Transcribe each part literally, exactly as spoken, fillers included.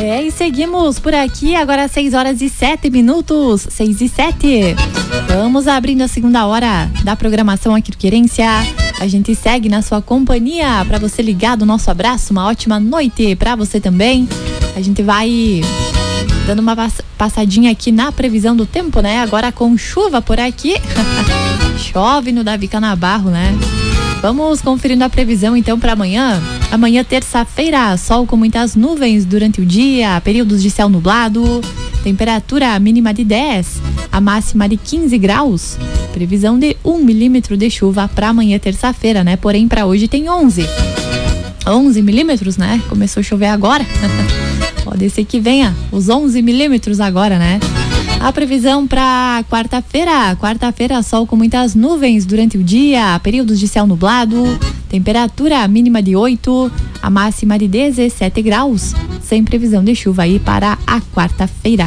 É, e seguimos por aqui, agora seis horas e sete minutos, seis e sete. Vamos abrindo a segunda hora da programação aqui do Querência. A gente segue na sua companhia, para você ligado, nosso abraço, uma ótima noite para você também. A gente vai dando uma passadinha aqui na previsão do tempo, né? Agora com chuva por aqui. Chove no Davi Canabarro, né? Vamos conferindo a previsão então para amanhã. Amanhã, terça-feira, sol com muitas nuvens durante o dia, períodos de céu nublado, temperatura mínima de dez, a máxima de quinze graus. Previsão de um milímetro de chuva para amanhã, terça-feira, né? Porém, para hoje tem onze. onze milímetros, né? Começou a chover agora. Pode ser que venha os onze milímetros agora, né? A previsão para quarta-feira, quarta-feira, sol com muitas nuvens durante o dia, períodos de céu nublado, temperatura mínima de oito, a máxima de dezessete graus, sem previsão de chuva aí para a quarta-feira.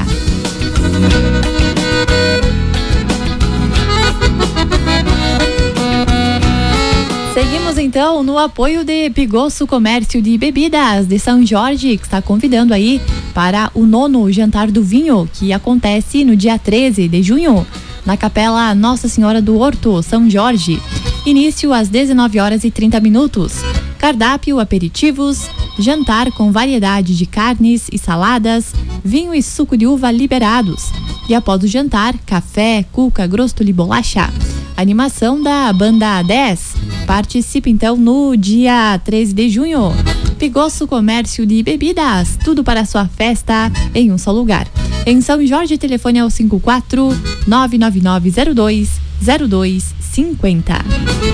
Seguimos então no apoio de Pigosso Comércio de Bebidas de São Jorge, que está convidando aí para o nono Jantar do Vinho, que acontece no dia treze de junho, na Capela Nossa Senhora do Horto, São Jorge. Início às dezenove horas e trinta minutos. Cardápio, aperitivos, jantar com variedade de carnes e saladas, vinho e suco de uva liberados. E após o jantar, café, cuca, grosto de bolacha. Animação da Banda dez. Participe então no dia treze de junho. Pigosso Comércio de Bebidas, tudo para a sua festa em um só lugar. Em São Jorge, telefone é o cinco quatro nove nove nove zero dois zero dois cinco zero.